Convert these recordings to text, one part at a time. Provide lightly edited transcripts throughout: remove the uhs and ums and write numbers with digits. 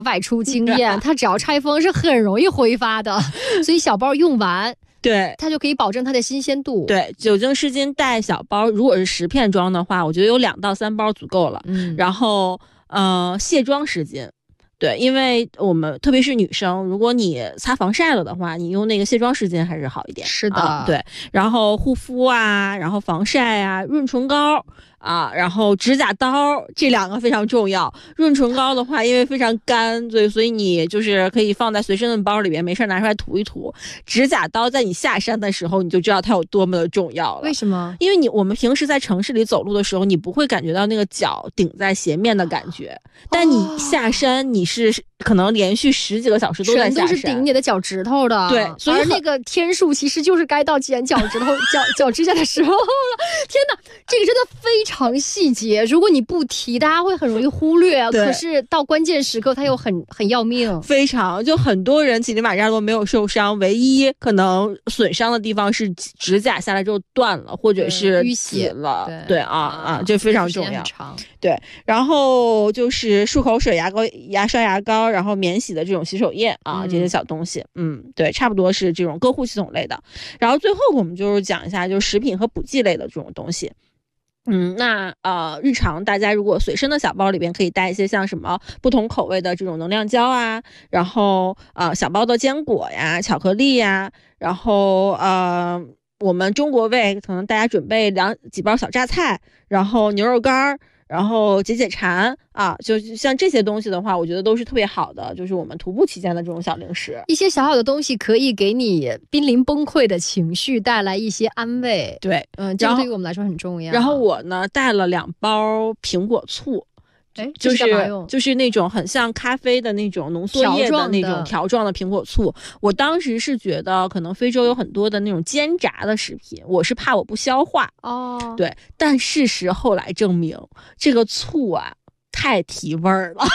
外出经验，它只要拆封是很容易挥发的，所以小包用完。 对， 它就可以保证它的新鲜度。 对，酒精湿巾带小包，如果是10片装的话，我觉得有2到3包足够了。然后卸妆湿巾。对，因为我们特别是女生，如果你擦防晒了的话，你用那个卸妆湿巾还是好一点。 是的， 对。然后护肤啊，然后防晒啊，润唇膏啊，然后指甲刀，这2个非常重要。润唇膏的话，因为非常干，所以你就是可以放在随身的包里边，没事拿出来涂一涂。指甲刀在你下山的时候，你就知道它有多么的重要了。 为什么？ 因为我们平时在城市里走路的时候，你不会感觉到那个脚顶在鞋面的感觉，但你下山，你是可能连续10几个小时都在下山， 全都是顶你的脚趾头的。 对，所以那个天数其实就是该到剪脚趾头、脚指甲的时候了。天哪，这个真的非常细节，如果你不提，大家会很容易忽略。可是到关键时刻，它又很要命。 非常，就很多人乞力马扎都没有受伤，唯一可能损伤的地方是指甲下来之后断了，或者是淤血了。对啊，这非常重要。对，然后就是漱口水、牙刷、牙膏，然后免洗的这种洗手液啊，这些小东西。对，差不多是这种歌护系统类的。然后最后我们就是讲一下，就是食品和补剂类的这种东西。那日常大家如果随身的小包里边可以带一些像什么不同口味的这种能量胶啊，然后小包的坚果呀、巧克力呀，然后我们中国胃可能大家准备几包小榨菜，然后牛肉干，然后解馋啊，就像这些东西的话，我觉得都是特别好的，就是我们徒步期间的这种小零食。 一些小小的东西可以给你濒临崩溃的情绪带来一些安慰。 对， 这个对于我们来说很重要。 然后我呢带了2包苹果醋。就是那种很像咖啡的那种浓缩液的那种条状的苹果醋。我当时是觉得可能非洲有很多的那种煎炸的食品，我是怕我不消化。对，但事实后来证明这个醋啊太提味儿了。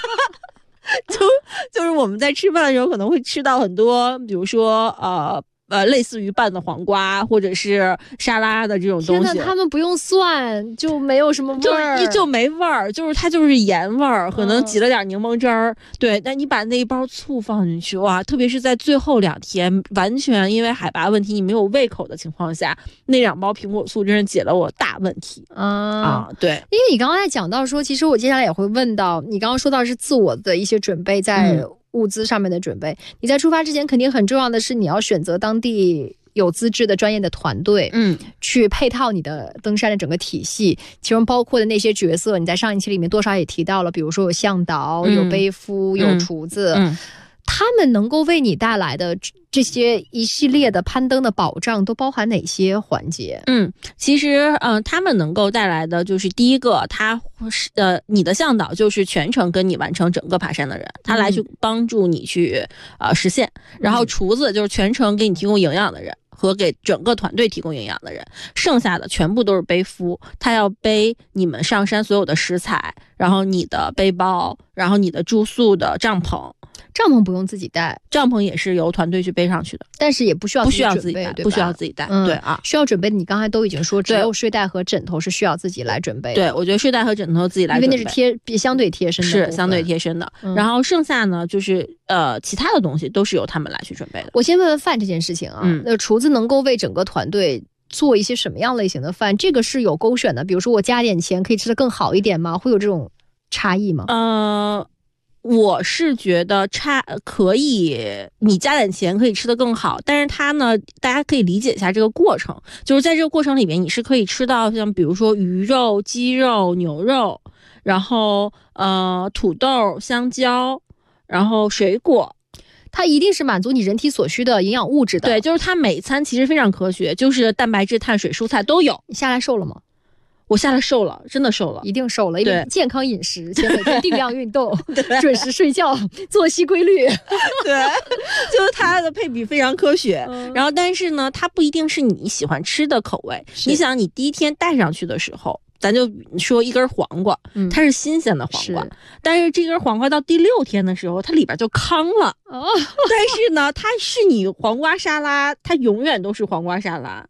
就是我们在吃饭的时候可能会吃到很多，比如说类似于拌的黄瓜或者是沙拉的这种东西。 天哪，他们不用蒜就没有什么味儿， 就没味儿，就是它就是盐味儿，可能挤了点柠檬汁儿。对，但你把那一包醋放进去，哇，特别是在最后2天完全因为海拔问题你没有胃口的情况下，那2包苹果醋真是解了我大问题。对， 因为你刚才讲到说，其实我接下来也会问到，你刚刚说到是自我的一些准备在物资上面的准备，你在出发之前肯定很重要的是你要选择当地有资质的专业的团队，去配套你的登山的整个体系，其中包括的那些角色，你在上一期里面多少也提到了，比如说有向导，有背夫，有厨子，他们能够为你带来的这些一系列的攀登的保障都包含哪些环节？ 其实他们能够带来的就是第一个，你的向导就是全程跟你完成整个爬山的人，他来去帮助你去实现。然后厨子就是全程给你提供营养的人和给整个团队提供营养的人，剩下的全部都是背夫，他要背你们上山所有的食材，然后你的背包，然后你的住宿的帐篷。 帐篷不用自己带， 帐篷也是由团队去背上去的， 但是也不需要自己带，不需要自己带。对啊， 需要准备的你刚才都已经说，只有睡袋和枕头是需要自己来准备的。 对，我觉得睡袋和枕头自己来准备， 因为那是相对贴身的， 是相对贴身的。然后剩下呢，就是其他的东西都是由他们来去准备的。 我先问问饭这件事情啊，那厨子能够为整个团队做一些什么样类型的饭？这个是有勾选的，比如说我加点钱可以吃得更好一点吗？会有这种差异吗？ 我是觉得可以，你加点钱可以吃得更好，但是它呢，大家可以理解一下这个过程，就是在这个过程里面，你是可以吃到像比如说鱼肉、鸡肉、牛肉，然后土豆、香蕉，然后水果。 它一定是满足你人体所需的营养物质的。 对，就是它每餐其实非常科学，就是蛋白质、碳水、蔬菜都有。 你下来瘦了吗？ 我下来瘦了，真的瘦了， 一定瘦了，因为健康饮食，且每天定量运动，准时睡觉，作息规律。 对，就是它的配比非常科学。然后，但是呢，它不一定是你喜欢吃的口味。你想，你第一天带上去的时候，咱就说一根黄瓜，它是新鲜的黄瓜，但是这根黄瓜到第6天的时候，它里边就糠了。但是呢，它是你黄瓜沙拉，它永远都是黄瓜沙拉。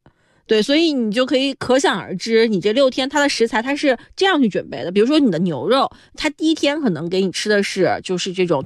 对，所以你就可以可想而知，你这6天它的食材它是这样去准备的。比如说你的牛肉，它第一天可能给你吃的是就是这种